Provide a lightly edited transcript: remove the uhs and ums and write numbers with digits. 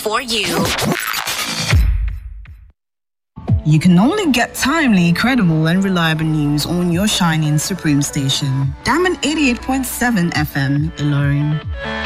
for you. You can only get timely, credible, and reliable news on your shining Supreme station. Diamond 88.7 FM, Ilorin.